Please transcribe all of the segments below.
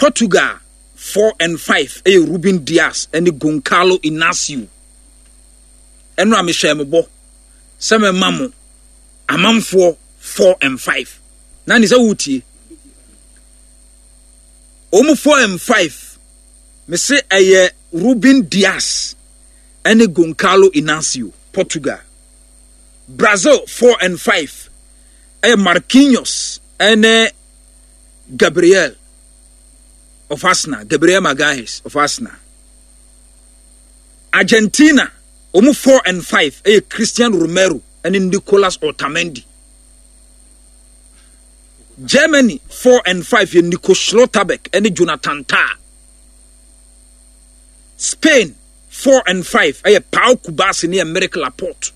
Portugal 4 and 5 Ruben Dias and Goncalo Inácio enra me share mebo seme mamo amamfo 4 and 5 na ni say wutie omu 4 and 5 me say eye Ruben Dias and Goncalo Inácio Portugal. Brazil 4 and 5 Marquinhos and Gabriel of Arsenal, Gabriel Magalhaes of Arsenal. Argentina, 4 and 5, Christian Romero and Nicolas Otamendi. Germany, 4 and 5, Nico Schlotterbeck and Jonathan Tah. Spain, 4 and 5, Pau Kubasi near America Laporte.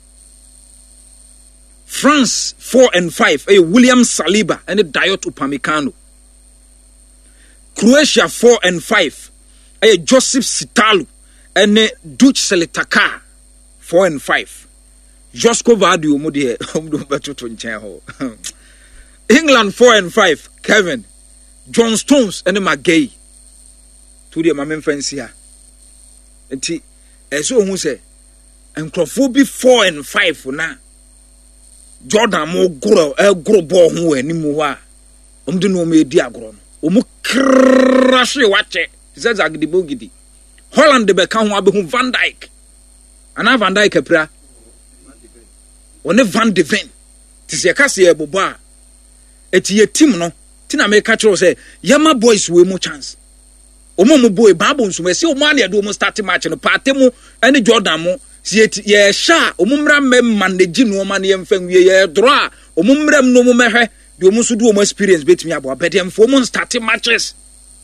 France, 4 and 5, William Saliba and Dayot Upamecano. Croatia 4 and 5, Joseph Sitalu and Duc Seletaka 4 and 5. Josko Vadio Mudie England 4 and 5, Kevin John Stones and McGay. To the Mamma Francia. And so who say, and Crophobi 4 and 5 for now. Jordan mo grow ball who any more. Do no me diagron. Crash watch says Agdibogidi. Holland de Beckham Wabu Van Dijk. And Van Dijk Capra. One Van de Ven. Tis a cassia boba. Et ye team no. Tina make catch say, Yama boys will more chance. Omo boy babons we see Omania do mo start match no partemo any Jordan mo. Ye sha omumra mem manage no man ye mfan wie ye draw omumram no mo mehwe de omo so do omo experience betimi abo abedem fo mo start matches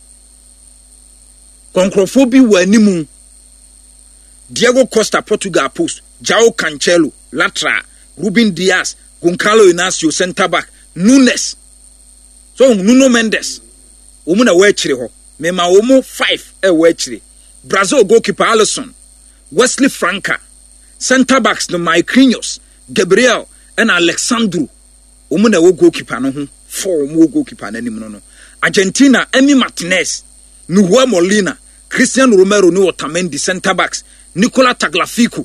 concrophobia wanimu Diego Costa Portugal post João Cancelo lateral Ruben Dias Goncalo Inácio center back Nunes so Nuno Mendes omo na we kire ho me ma omo 5 we kire Brazil goalkeeper Alisson Wesley Franca center backs no Marquinhos, Gabriel and Alexandru. Omuna wo goalkeeper no ho 4 mo goalkeeper na nim no. Argentina Emi Martinez, Nuhua Molina, Christian Romero no Otamendi center backs, Nicola Tagliafico.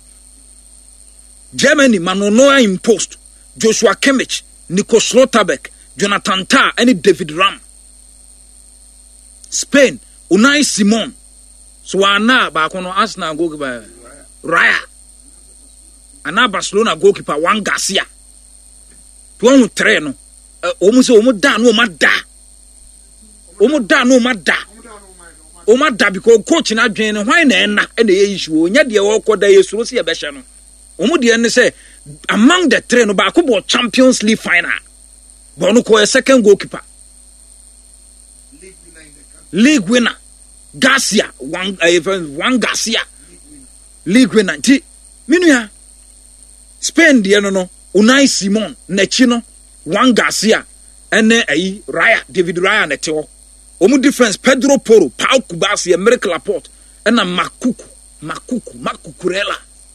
Germany Manonoa Impost, Joshua Kimmich, Nico Schlotterbeck, Jonathan Tah and David Ram. Spain Unai Simon. So ana ba kono Arsenal goalkeeper Raya. Ana Barcelona goalkeeper Juan Garcia. Tuan treno. Omo se omo da no mada. Omo da no mada. Omo da because coach na dwen no hwan na enna e na ye issue. Onya de wo koda yesuro se ye behye no. Omo de ne say among the three no ba ko bo Champions League final. But no ko second goalkeeper. League winner. Garcia Juan Garcia League winner. Ti minua Spain de no Unai Simon Nechino Juan Garcia ene ayi Raya David Raya netewo omu defense Pedro Porro Pau Kubasi America Laporte ena Macucurella.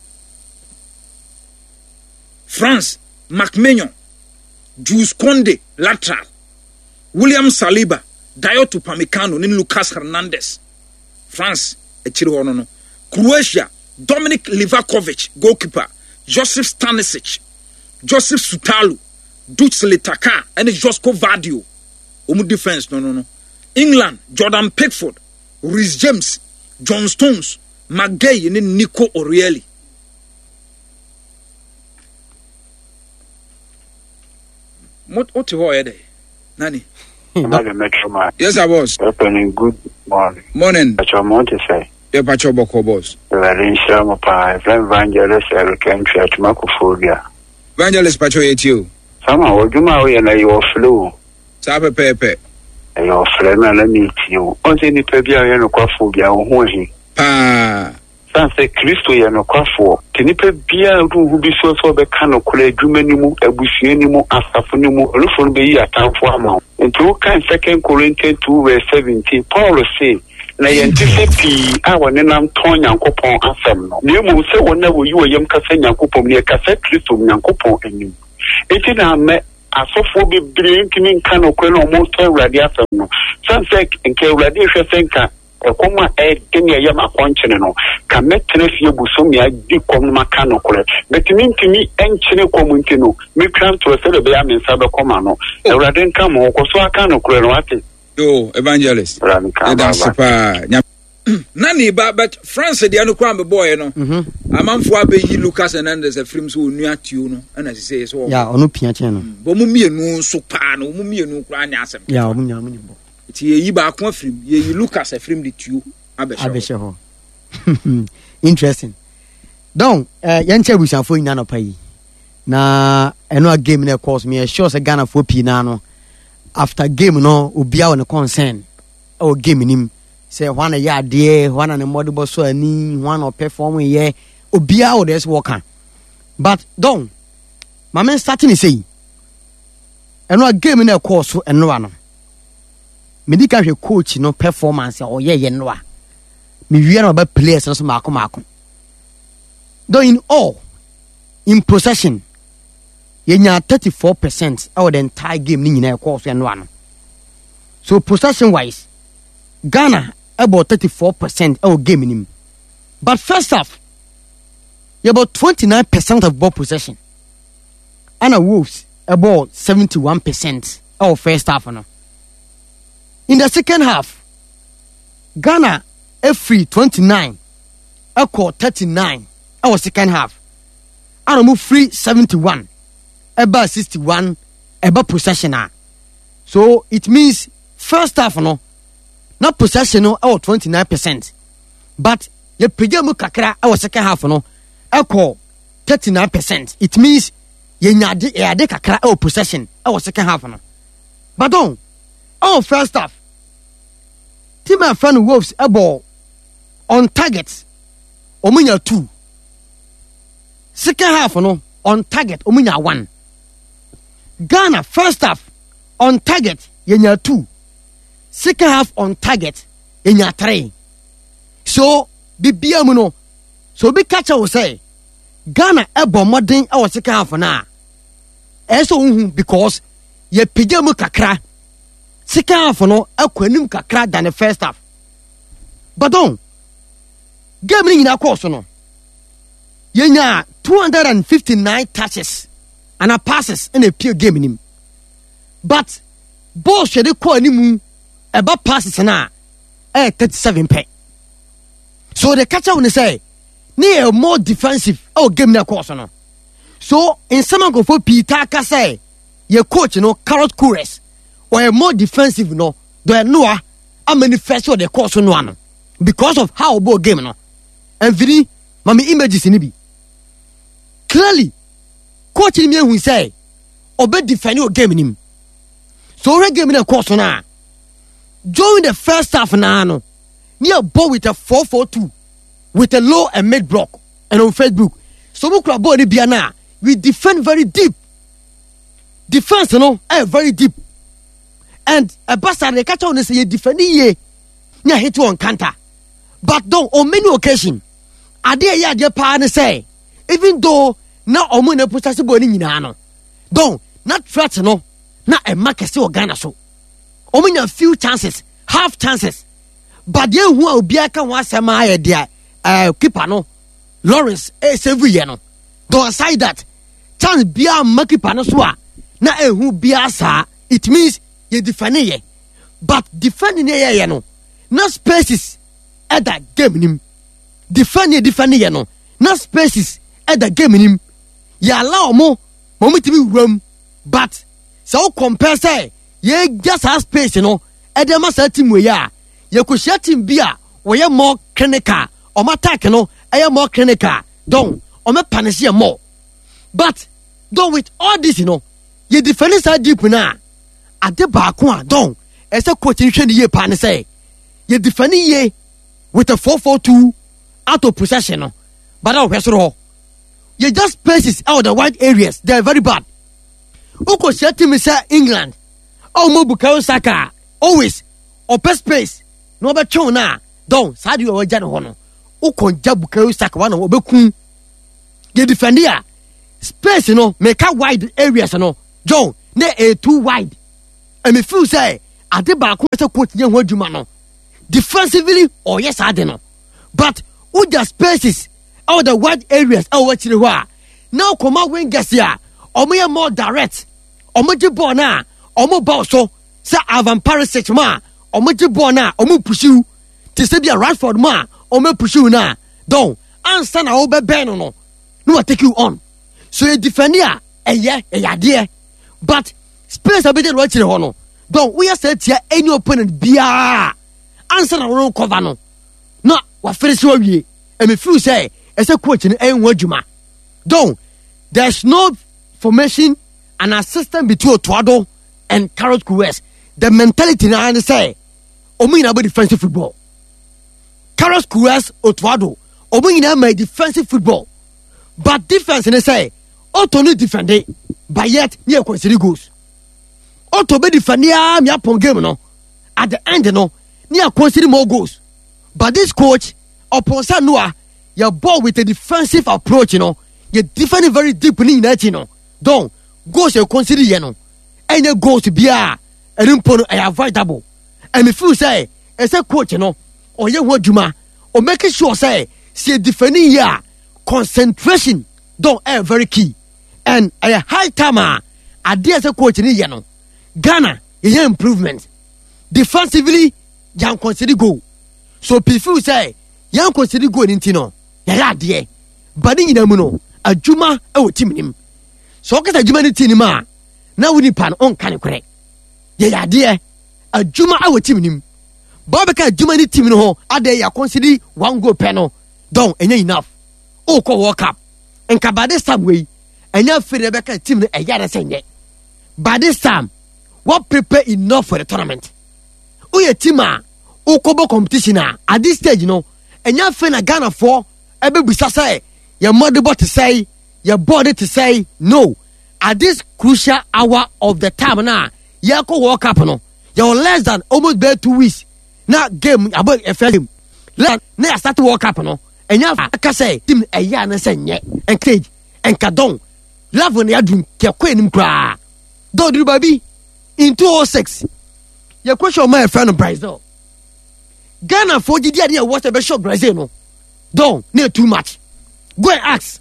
France Macmignon Jules Conde lateral William Saliba Dayot Upamecano ni Lucas Hernandez. France echiri hono no. Croatia Dominic Livakovic goalkeeper Joseph Stanisic Joseph Sutalu Duc Seletaka and Josko Vadio omu defense no. England Jordan Pickford Reece James John Stones McGay and Nico Orieli. What you hear Nani? Yes, I was. Opening good morning. Morning. What you want to say? Yeah, Pacho Boko boss. Evangelist Eric Church Macophobia. Evangelist Pacho ate you. Somehow, do my way and your flu. Sabe Pepe. And your friend, and let me meet you. Only the Pebia and Quaphobia, who he. Pa. Sanse Christo and Quaffo. Can you Pebia who be so for the can of Kule Jumenimu, Ebusianimu, Astafunimu, Lufon be a town for amount. And 2 Corinthians 2 verse 17, Paul say, na yentisepi awa nenam ton yankopon asem no nemu se wona wo yi oyem kasa yankopon ne kasa Kristo yankopon anim eti na me asofo bebre ntimi nka no kwe no mo so awurade asem no sanse nke awurade hwe senka ekoma deni ya makonchene no ka metene fie busomi adi kom no maka no kore betimi ntimi enchene komunti no me transfer se be ya mensa be koma no awurade nka mo ko so aka no kore no ate yo evangelist that's super nani but France dey no kwan be boy no amanfo abeyi Lucas Hernandez afrim so onu atio no na say so ya onu pia chen no bo mu mienu so pa no mu mienu kura anya asem ya omu nya mu bo ti yeyi ba ko afrim yeyi Lucas afrim de tuo abeshe ho interesting donc yanche busafo nya no pai na eno a game na course me sure say Ghana for pi na no after game no obia won concern o game nim say one ya de one and modibo so ani one or perform ye obia o des worker but don't my man starting say eno a game na course eno ano medical coach no performance o ye no a me wi na ba players no so mako though in all in possession yenya 34% of the entire game ni nyina course eno ano so possession wise Ghana about 34% of game in him. But first half, you about 29% of ball possession. And a Wolves about 71% of first half. In the second half, Ghana free 29, equal 39 our second half. And move free 71, about 61, about possession. So it means first half na possession no 29%, but ye pege mu kakra our second half no equal 39%. It means ye nyade kakra our possession our second half no. But don't our first half team and friend Wolves able on target omunya 2, second half no on target omunya 1. Ghana first half on target yenya 2, second half on target in your 3. So the biamuno so be catcher will say Ghana ebo modern our second half na eso because ye pijamu kakra second half no akwanim kakra than the first half. But don't game ni na course no yenya 259 touches and a passes in a pure game nim, but ball should call animu about passes na 37 pay. So the catcher will say near more defensive game na course no. So in some go for Peter ka say your coach Carrot Kures or a more defensive no do no a manifesto the course no ano because of how ball game no. And vini mami images ni bi clearly coach ni hu say obe defend your game nim. So we game na course na during the first half na no near ball with a 4-4-2 with a low and mid block and on Facebook. So we club ball ni bia na we defend very deep. Defense very deep. And a bastard they catch on say you defend ye near hit on counter. But though on many occasions ade ya de pa ne say even though na omo na possess ball ni nyina no don't not threat no na e market say Ghana so omo few chances, half chances, but they who will be a can was my idea keeper no Lawrence save you no don't say that chance be a keeper no so na who be asa it means you defend ye but defending ye no no spaces at that game nim defend ye no no spaces at the game nim ya allow mo to be room but so compare say ye just has space edema sa team we ya ye ko share team bia we ye more clinical o attack more clinical don o me punish ye more but don with all this ye defend sa deep na ade ba ko a don ese coach hwe ni ye pa ne say ye defend ye with a 4-4-2 out of possession but now hwesoro ye just spaces out the wide areas they are very bad. Uko share team say England mo Bukayo Saka always open space no be chon na don sadi we waja no no ukonja Bukayo Saka wana obekun ye defend here space make wide areas John na a too wide and me feel say ade ba ko se coach yen ho adwuma no defensively or yes ade no but with the spaces all the wide areas what chire ho a now come out wingers here omo more direct omo je ball na omo ball so say Ivan Perisic ma omo je ball na omo push you to say be a Rashford ma omo push you na don answer na obe ben no what take you on so you defend here there but space a bit what chire ho no don we are set here any opponent bia answer na no cover no wa finish we and me feel say as a coach in en wadwuma don there's no formation and a system between Otuado and Carlos Queiroz. The mentality now and say omo about defensive football. Carlos Queiroz Otuado omo my defensive football. But defense and say Otto no defend it but yet near consider goals. Otto be defend ya me upon game no at the end no near consider more goals. But this coach upon Sanua your ball with a defensive approach, you defend very deeply in that, don't goals you consider, and your goals to be a avoidable. And if you say, as a coach, or you want Juma, or making sure say, see defending here, concentration, don't very key. And a high timer, I dare as a coach in Ghana, your improvement. Defensively, you consider goal. So people say, you consider goal in Tino. Ya de bani nyina mu no adwuma e wo team nim so okata adwuma ni team ma na woni pan on kan kwere ya de adwuma e wo team nim ba be ka adwuma ni team no ho ade ya consider one goal pe no don enya enough o ko World Cup enka by this time we enya fere be ka team no e ya de senye by this time what prepare enough for the tournament o ye team a o ko bo competition at this stage enya fe na Ghana for ebe bisa say your mother to say your body to say no at this crucial hour of the time now ya ko World Cup no you're less than almost bare 2 weeks now game about a film let na start World Cup no enya aka say team eya na say nye encourage enkadon level na adun ke kwanim kra do duru baby in 2006 your question my friend Brazil Ghana for the idea what a show Brazil no don't need too much. Go and ask.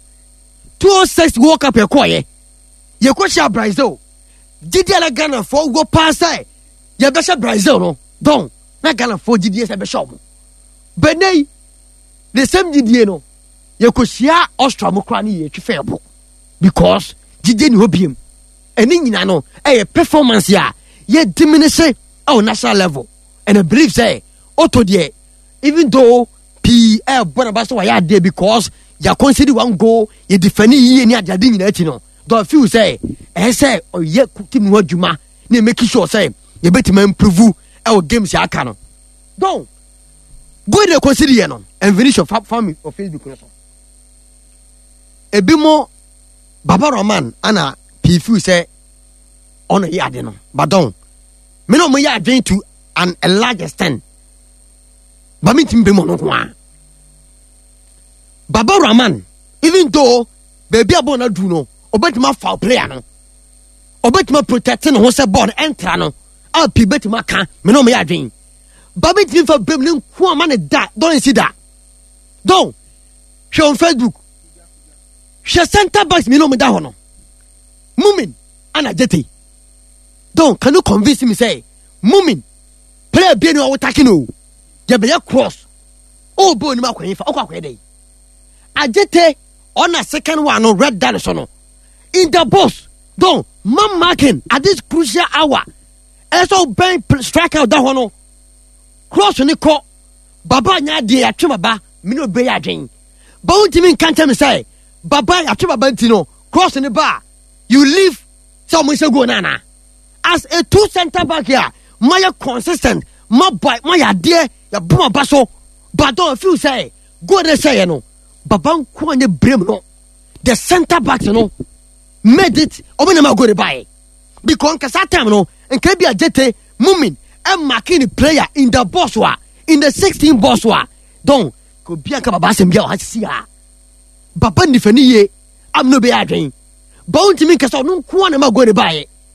206 World Cup ye question Brazil. Did you Ghana for go past say? You better Brazil no. Don't na Ghana for GDS a shop. But nay the same GDS no. You could share Austria Mokrani ye fairbo because GDS no him. And in no a performance ya ye diminish our national level. And I believe say auto de even though PL Bonabaso why there because you consider one goal you defend ye ni adade nyina no don't feel say say or ye team wadwuma na make sure say you better improve our games ya aka no don't go there consider ye no and finish your family or Facebook no so ebimo Baba Roman ana PFU say on ye ade no but don't me no mo ye adwen to a large extent. But me timbe mo no kwa Baba Rahman even though baby abona do no obetima foul player no obetima protecting ho se ball enter no a pi betima ka me no me adwen ba me tim fa bem ne nko ma ne da don't see that don't show on Facebook she center back me no me da ho no Mumin ana jete don't can you convince me say Mumin player be no attacking no ya be cross oh boy ni makwa yifa okwa dey ajete on a second one no red down so no in the box don't man marking at this crucial hour eso ben strike out that one no cross ni ko baba nya de atwe baba me no be ya dwen ba untimi kan tell me say baba atwe baba ntino cross ni ba you leave someone say go na as a two center back here my consistent my boy my idea ya buma baso but don't feel say go there say no baba ko anye brem no the center back no made it omenema go dey buy because kasa time no enka bi agete Mumin and marking player in the box wa in the 16 box wa don ko bia ka baba asem bia o hasi ha baba nifani ye am no be adwen ba untimi kasa no ko na ma go dey buy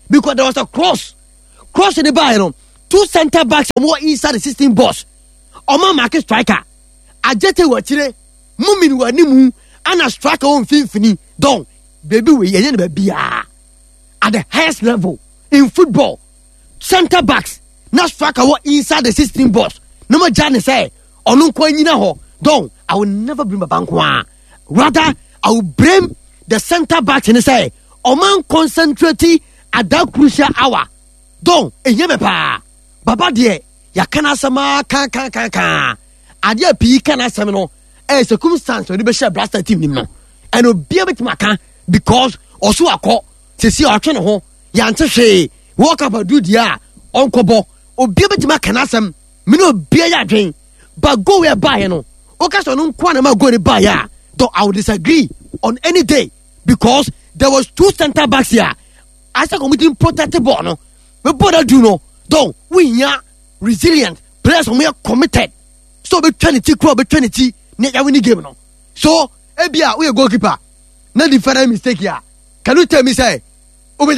because there was a cross in the bar, you know. 2 center backs more inside the 16 box. Oma market striker. Ajete wachire. Mumini wanimu. And a striker on finfini. Don't. Baby, we baby. At the highest level in football. Center backs. Not striker inside the 16 box. No more Johnny say. Onunko nyina ho. Don't. I will never bring my bank one. Rather, I will bring the center backs and say, Oman concentrate at that crucial hour. Don't. Enyeme Baba dear, ya kana sama kan. Adia pi kana sama no. Circumstance we be share blaster team nim no. And obi abet maka because oso akọ se si atwe no ho. Ya nte hwe. Walk up do dia onkobo. Obi abet maka na asem. Me no obi ya adwen. But go where buy no. Oka so no kwa na ma go ni buy ya. Though I would disagree on any day because there was 2 center backs here. I said committing protected ball no. We bother do no. Don't we are resilient players we are committed. So be 20 crowd be 20 never win the game no. So ebia we a goalkeeper. No different mistake here. Can you tell me say we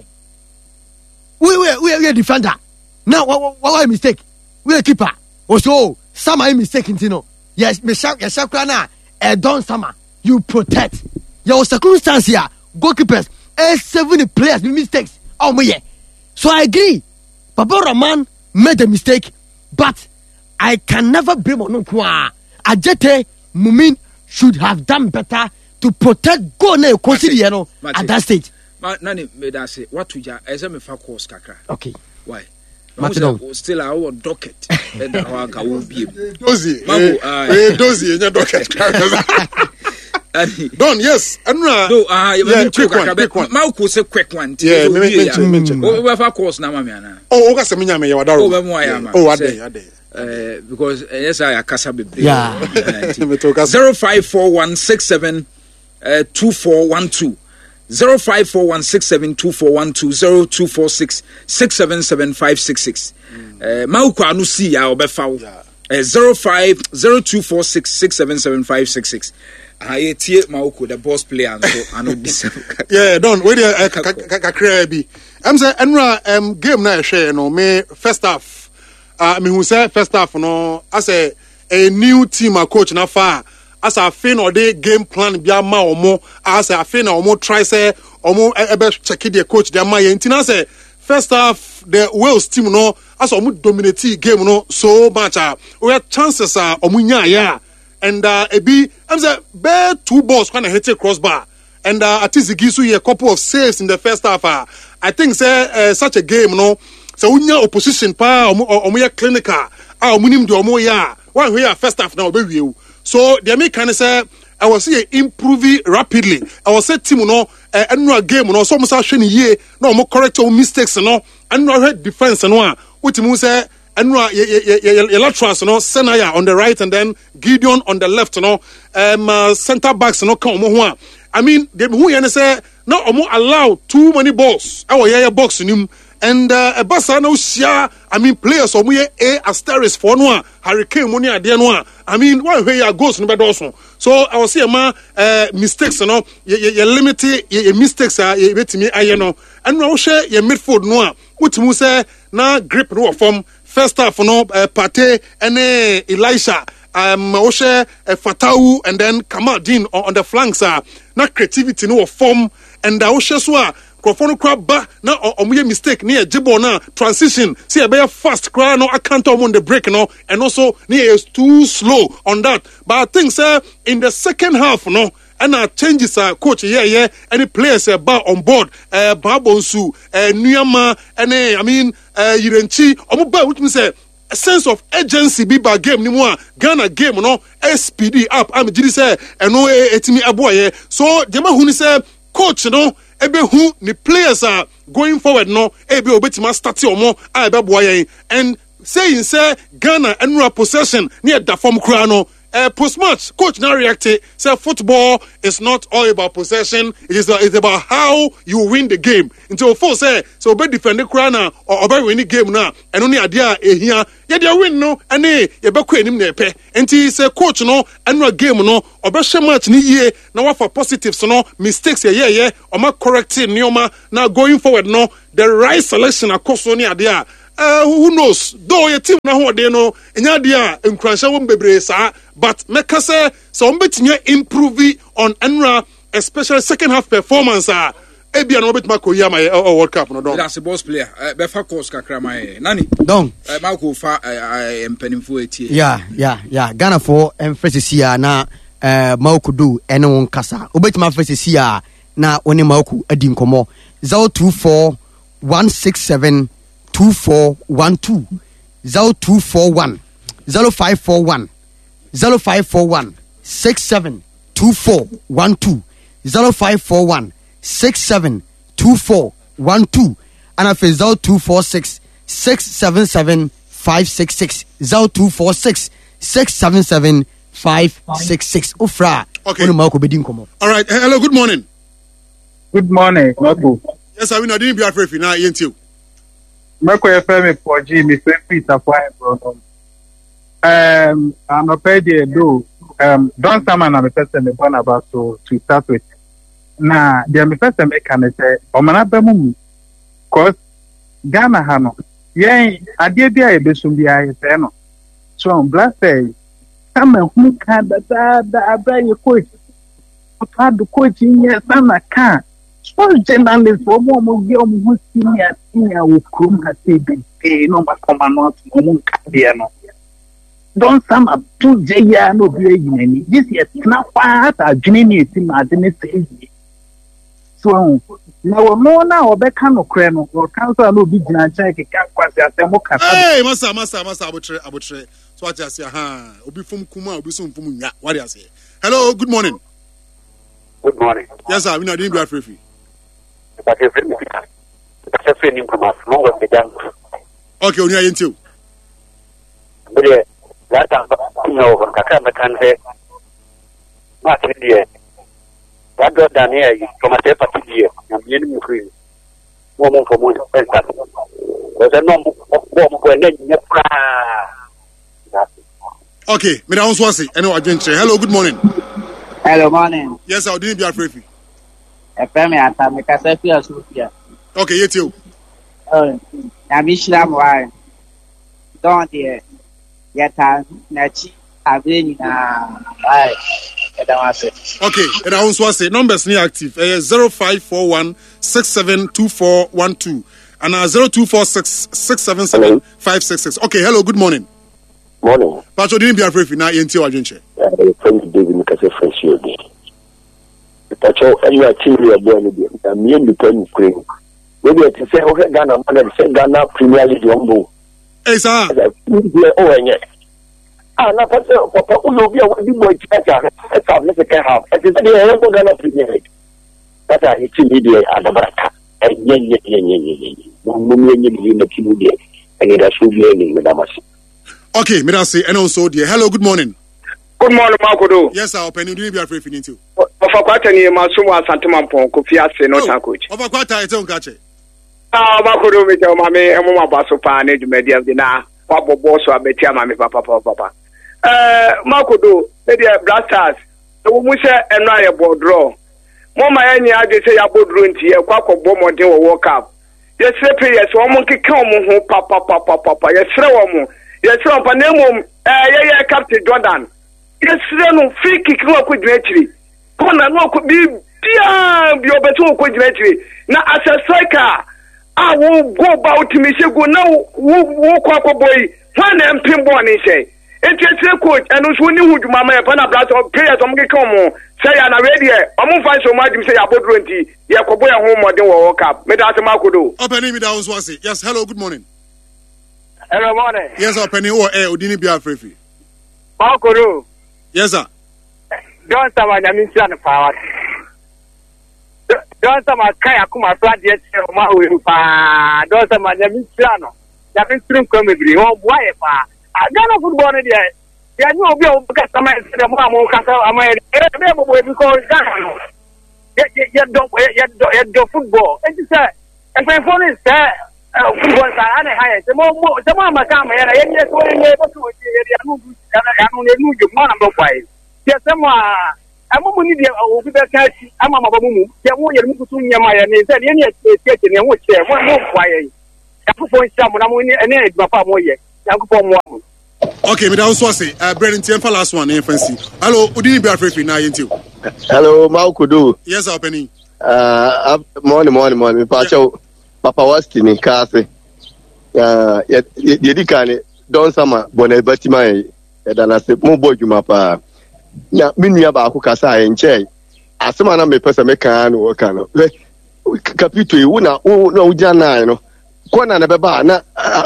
a defender. Now what mistake? We a keeper. Also some are mistake you know. Yes, me shakra na don summer you protect. Your circumstance here goalkeepers 7 players with mistakes. Oh me. So I agree. Baba Rahman made a mistake, but I can never blame on Nkwa. Ajete Mumin should have done better to protect goal na consider no at that stage. Nani me da say what to ja ese me fa course kakra. Okay. Why? Still our docket. And our ka wo biem. Dozie. Dozie nya docket. Don, yes. No, quick one. Mauku say quick one. Yeah, mention. We have course na mama ana. Oh, oga se menya me wadaro. Oh, me ya ma. Oh, ade. Because yes I akasa bebre. Yeah. 054167 2412 0541672412 0246 677566. Mauku anu si ya obefa wo. 0246 677566. I tie Mauku the boss player so I know this. Yeah, don't wait kakra bi. Am say enra game na share no me first half. Me who say first half no as a new team a coach na fa as a fin or day game plan bia ma omo as a fin omo try say omo ebe check the coach dia ma yentina say first half the Wales team no as omo dominate game no so much we have chances omo nya ya. And ebi I'm say bear 2 balls kind of hit a crossbar and at least gives you a couple of saves in the first half. I think say such a game no so unya opposition pa omo ya clinical omunim de omo ya one we first half now be we so the me can say I was see improving rapidly. I was say team no annual game no so mo sa hwe ni ye no omo correct your mistakes no annual defense no what mu say annual ye laterals no Senaya on the right and then Gideon on the left no center backs no come omo ho I mean they who you say no omo allow too many balls our yeah box nim and basa no share I mean players omo ye Asteris for no Hurricane money ade no I mean why here goes no be also so I was say ma mistakes no ye limit ye mistakes ye betimi aye no and no share ye midfield no utimu say na grip no form first half no Pate and Elisha Oshe Fatau and then Kamaldeen on the flanks na creativity no form and Oshe so Krofono crab ba na omuye mistake near jibo na transition see a be fast cry no account on the break no and also near is too slow on that but I think sir in the second half no and changes coach any players ba on board Babonsu Nuyama and I mean Yirenchi omuba which means a sense of urgency be by game ni mo Ghana game no SPD up am jiri say eno etimi aboye so dema hu ni say coach no ebe hu ni players are going forward no ebe obetima start omo ebe boye and saying say Ghana enura possession near da form kra no post match coach now reacted say football is not all about possession, it's about how you win the game. Until four say so be defend the crana or be win the game now and only idea here yeah they win no and you be queen him pe until say coach no and no game no or be match ni ye now for positives no mistakes yeah or ma correcting nioma now going forward no the right selection across only idea. Who knows? Though your team now they know enya dia enkransha won bebre sa but make say so mbetinye improve on Enra especially second half performance ebia no betima ko yama World Cup no don. That's a boss player. Be fa course kakra mai. Nani? Don. Marco fa empanimfo etie. Yeah. Ghana for emphasis here na Mauku do ene won kasa. Obetima emphasis here na oni Mauku adi nkomo 024 167 2412 0241 0541 0541 672412 0541 672412 and after 0246 677 566 0246 677 566 Ufra. Okay. All right. Hello. Good morning. Good morning. Yes, I mean I didn't be afraid now. Yentiu. Mako FM for G, Mr. Peter Fire. I'm a paid do. Don't summon a person the one about to start with. Now, the person can say, Omanabam, cause Ghana Hano. Yea, I did be a besumbi I so I'm blessed. Someone who can the very coach. Had the coach in your son, I can't. So generally, for one of your senior will come has been pay no matter not Moncabiano. Don't sum up 2 Jaya no be any. This is not far at a genius in Martinez. So now now or Becano Creno or Council no be check a quasi at the Moka. Hey, Massa Abutre. So I just say, Obi from Kuma, Obi from Pumuya. What do you say? Hello, good morning. Good morning. Yes, sir. We not doing good free. But if it's a feeling from us, no one began. Okay, only I into. But that time, from Kakama can say, Martin, dear. That got down here from a deputy dear, and the enemy free. Woman for one. There's a normal woman when okay, me down Swasi. I know I didn't say. Hello, good morning. Hello, morning. Yes, I didn't be afraid. Okay, you too. Oh, I'm Ishlam. Why? Don't dear. Yet, Nachi, I've been okay, and I also say numbers near active 0541 672412 and 0246 677 566. Okay, hello, good morning. Morning. Pacho didn't be afraid now into our adventure. Friend David Mikasa Fresh here. Pacho, you are chilly a boy, and me and the pen cream. Maybe I say, okay, Ghana, and say Ghana Premier League Yombo. Hey, sir. Oh, yeah. Now, Papa, will be a boy checker. That's how let's get half. It is the Ghana Premier League. That are it's media at the back. And yen, and it has to be any with us. Okay, me say, and also, dear. Hello, good morning. Good morning, Marco. Yes, sir. Open. You didn't be afraid for too. Of a quarter near Masuma Santaman, Kofia, no coach. Of a quarter, I don't catch it. Marco, with your mammy and Mama Basopa and Media Dina, Papa Bosso, Betia, Mammy, Papa. Marco, do, Media Blasters, the woman say, and I about draw. Mama, any I just say about drink here, Quaco Bomo, they will walk up. Yes, yes, one monkey come home, Papa, yes, throw yes, from Panemum, Captain Jordan. Yes, no free kick no could actually. Kona no could be your better could actually. Now, as a striker, I will go about to Michel go now, walk up a boy, one and pinball and say. It's a coach, and who's winning with Mamma Panablas or players on the common. Say, I'm ready. I'm going to find so much to say about 20. Yakoboy home or they will walk up. Made out a Marco do. Opening me down, Swasi. Yes, hello, good morning. Hello, morning. Yes, opening or air, Udini be afraid. Marco do. Yes, sir. Don't someone I mean, son of power. Don't someone Kayakuma flat yet, don't someone I mean, Piano. That means through comedy. Oh, why? Ghana football, ya ni obi o ka sama se de mo am ka sa am e be bo because Ghana you do football and you say and my phone is football sa ana high se mo ma ka ma ya ye so ye bo to ya no nu ju mo na bo kwai ya se mo amumu ni de obi be ka chi ama ma bamu ya mo ye mu kutu nyama ya ne se ne tie ne ho che mo kwai ya ko nsia mo na mo ni ene eduma pa mo ye ya ko mo am. Okay, me down so say Brendan Tienfa last one in fancy. Hello, Udini be afraid na yinti. Hello, Maukudu. Yes, our penny. Morning. Pacho Papa Wasti ni kase. Yedikane don sama bona batima edana se mo bojuma pa. Na minua ba ko kasa enche. Asema na me pesa me kan no ka no. Kapito yi na ujana no. Kona na beba na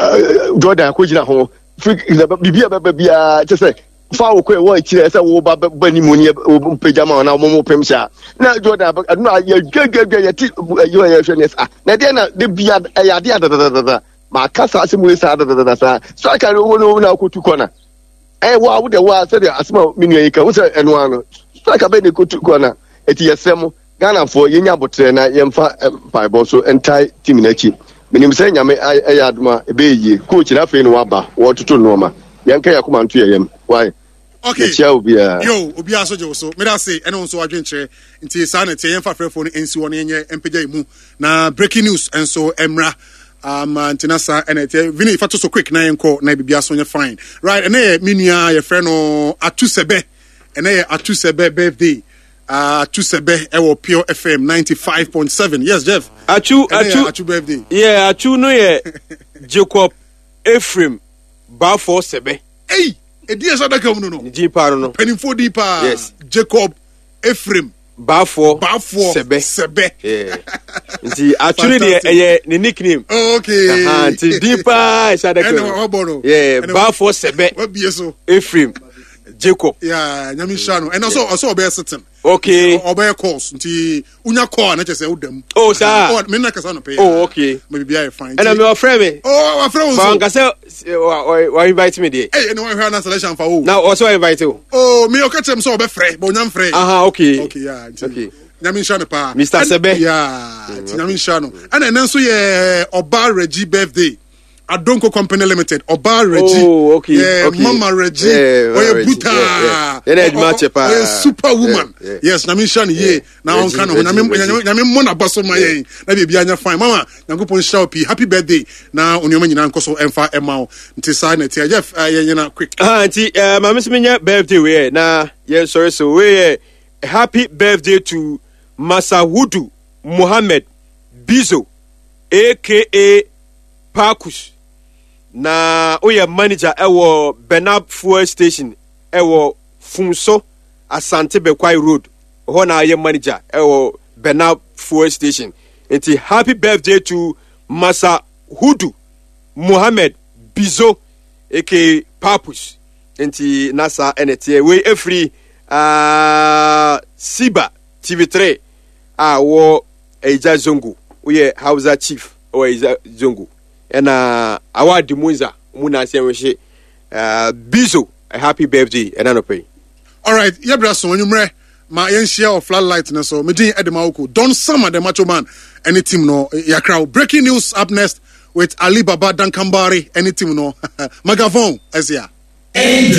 Jordan ko jira ho. Bibia bia just say fa wo kwe wo chire say wo ba bani mu ne pejama na mo pemsha na Jordan na ye gege ye ti yo ye hwenes na de na de bia ya de da ma kasa asimu sa da sa so aka no na kotu kona wa wo de wa say asima minu yi ka wo say eno ano so aka be de kotu kona eti yesem Ghana for yenya botre na yemfa paibo so entai team na chi minim say nyame ayaduma ebeyi coach na fe no waba wo tutu no ma yanka yakoma nto yem why okay yo obi aso je so me da say ene so adwenche nti sa na tie yemfa frefo no ensi won yenye empagya mu na breaking news enso emra antinasa ene tie vini fato so quick na yenko na bibia so nye fine right ene minua ye frɛ no atusebe ene ye atusebe birthday Atusebe ewo Pure FM 95.7. Yes, Jeff. Achu birthday. Yeah, Achu no ye Jacob Ephraim Bafo Sebe. Hey, edi esa da kam no. Di pa no. Penifo di pa. Yes. Jacob Ephraim Bafo Sebe. Yeah. Nti Achu ne ye ne nickname. Okay. Nti di pa esa da kam. Yeah, Bafo Sebe. What be so? Ephraim Jacob. Yeah, nyami shano. And also be certain. Okay. Obey course. Nti unya call na chese udam. Oh, sir. Oh, me na kasa no pay. Oh, okay. Maybe be I fine. And I'm your friend. Oh, my friend. But kasa why invite me there? Hey, no one hear na selection for who? Now also invite you. Oh, me o catch him so be frɛ, but nyam frɛ. Okay. Okay, yeah. Okay. Nyami shano pa. Mr. Sebe. Yeah. Nyami shano. And then so ye Oba Reggie birthday. Adonko Company Limited, Oba Reggie. Oh, okay. Yeah, okay. Mama Reggie. Yeah, Oye Buta. Oye superwoman. Yes, Namishan ye. Now on kind of Nami Mona Basso Maye. Maybe be anya fine. Mama, Nagupo Shaupi. Happy birthday. Now on your man Koso Emfa Emao. Ntisane Tia Jeff. Yena quick. Auntie, my Miss Minya birthday we na. Yes, sorry. So we happy birthday to Masahudu Mohammed Bizo, aka Parkus. Na oya manager ewo Benab Fuel Station ewo Funso Asante Bekwai Road ho na aye manager ewo Benab Fuel Station. Enti happy birthday to Masa Hudu Mohammed Bizo aka Papus. Enti nasa enete we every Siba TV3 wo Eja Zongo we Hausa chief o Eja Zongo. And our Dimunza Muna Sewe Bizo, a happy birthday, and I pay. All right, Yabraso, you may my share of floodlight, and so Medin Edemauko, Don Summer, the Macho Man, any team no, Yakrao. Breaking news up next with Ali Baba Dankambari, any team no, Magavon, as ya.